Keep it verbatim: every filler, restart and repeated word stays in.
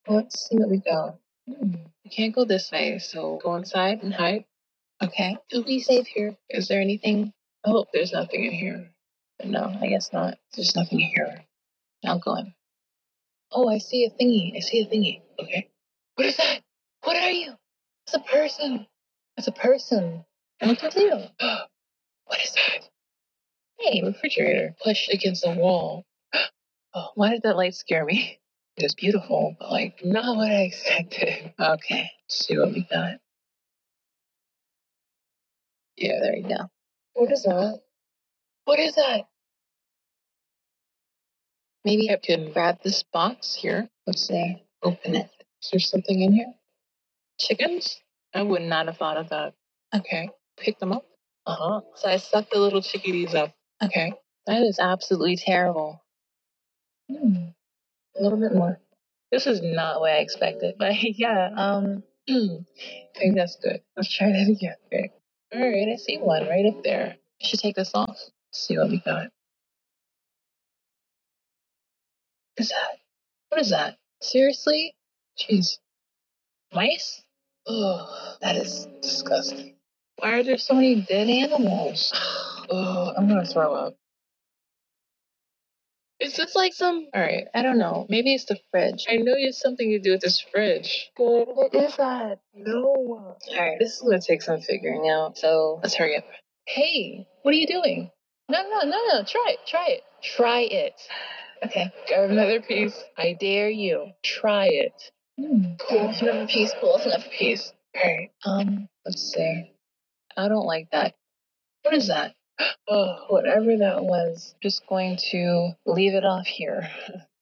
Let's see what we got. Hmm. We can't go this way, so go inside and hide. Okay. You'll be safe here. Is there anything? Oh, there's nothing in here. No, I guess not. There's nothing here. I'll go in. Oh, I see a thingy. I see a thingy. Okay. What is that? What are you? It's a person. It's a person. And look at you. What is that? Hey, refrigerator. Pushed against the wall. Oh, why did that light scare me? It was beautiful, but like not what I expected. Okay, let's see what we got. Yeah, there you go. What is that? What is that? Maybe I can grab this box here. Let's see. Open it. Is there something in here? Chickens? I would not have thought of that. Okay. Pick them up. Uh huh. So I sucked the little chickadees up. Okay. That is absolutely terrible. Hmm. A little bit more. This is not what I expected, but yeah, um, I think that's good. Let's try that again. Okay. All right, I see one right up there. I should take this off. Let's see what we got. What is that? What is that? Seriously? Jeez. Mice? Oh, that is disgusting. Why are there so many dead animals? Oh, I'm gonna throw up. Is this like some? All right, I don't know. Maybe it's the fridge. I know it's something to do with this fridge. Good. What is that? No. All right, this is gonna take some figuring out. So let's hurry up. Hey, what are you doing? No, no, no, no. Try it. Try it. Try it. Okay. Grab another piece. I dare you. Try it. Hmm. Pull off another piece. Pull off another piece. All right. Um. Let's see. I don't like that. What is that? Oh, whatever that was, just going to leave it off here.